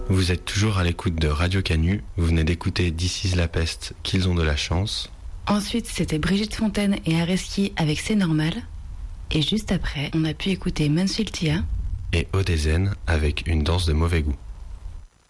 Vous êtes toujours à l'écoute de Radio Canu. Vous venez d'écouter This is la peste, qu'ils ont de la chance. Ensuite, c'était Brigitte Fontaine et Areski avec C'est normal. Et juste après, on a pu écouter Mansfield Tia et Odezen avec Une danse de mauvais goût.